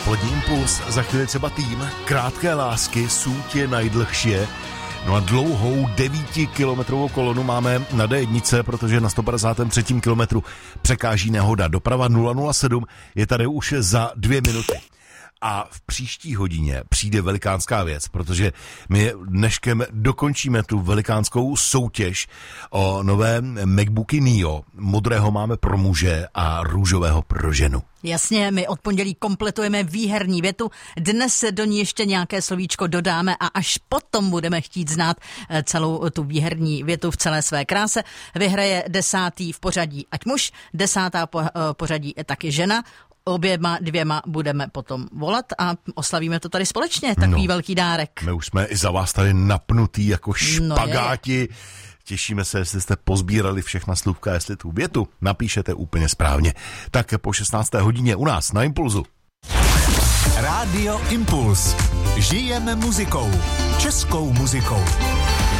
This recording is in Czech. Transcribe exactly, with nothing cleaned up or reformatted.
Dopolední impuls, za chvíli třeba tým, krátké lásky, sůť je najdlhší. No a dlouhou devítikilometrovou kolonu máme na dé jedna, protože na sto padesátém třetím kilometru překáží nehoda. Doprava nula nula sedm je tady už za dvě minuty. A v příští hodině přijde velikánská věc, protože my dneškem dokončíme tu velikánskou soutěž o nové MacBooky Neo. Modrého máme pro muže a růžového pro ženu. Jasně, my od pondělí kompletujeme výherní větu, dnes do ní ještě nějaké slovíčko dodáme a až potom budeme chtít znát celou tu výherní větu v celé své kráse. Vyhraje desátý v pořadí ať muž, desátá pořadí taky žena. Oběma dvěma budeme potom volat a oslavíme to tady společně, takový no, velký dárek. My už jsme i za vás tady napnutý jako špagáti. No Těšíme se, jestli jste pozbírali všechna slůvka, jestli tu větu napíšete úplně správně. Tak po šestnácté hodině u nás na Impulzu. Rádio Impuls. Žijeme muzikou. Českou muzikou.